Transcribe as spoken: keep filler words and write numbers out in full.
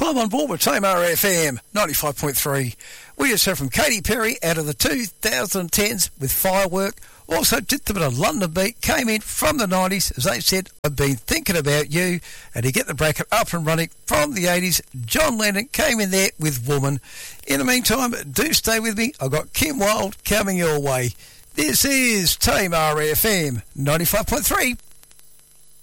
time on board with Tamar F M ninety-five point three. We just heard from Katy Perry out of the two thousand tens with Firework. Also, just a bit of London beat came in from the nineties. As they said, I've been thinking about you. And to get the bracket up and running from the eighties, John Lennon came in there with Woman. In the meantime, do stay with me. I've got Kim Wilde coming your way. This is Tamar F M ninety-five point three.